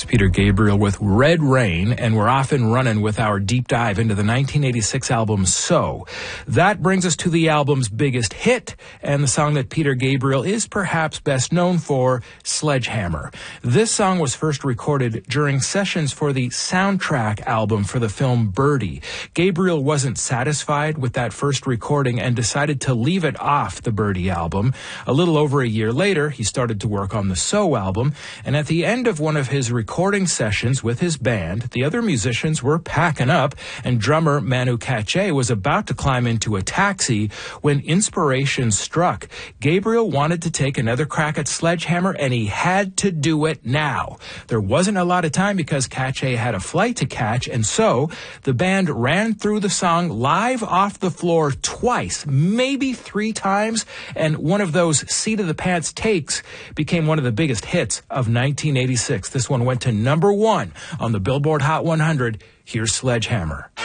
Peter Gabriel with Red Rain, and we're off and running with our deep dive into the 1986 album So. That brings us to the album's biggest hit, and the song that Peter Gabriel is perhaps best known for, Sledgehammer. This song was first recorded during sessions for the soundtrack album for the film Birdie. Gabriel wasn't satisfied with that first recording and decided to leave it off the Birdie album. A little over a year later, he started to work on the So album, and at the end of one of his recording sessions with his band, the other musicians were packing up, and drummer Manu Katché was about to climb into a taxi when inspiration struck. Gabriel wanted to take another crack at Sledgehammer, and he had to do it now. There wasn't a lot of time because Katché had a flight to catch, and so the band ran through the song live off the floor twice, maybe 3 times, and one of those seat-of-the-pants takes became one of the biggest hits of 1986. This one went to number 1 on the Billboard Hot 100. Here's Sledgehammer.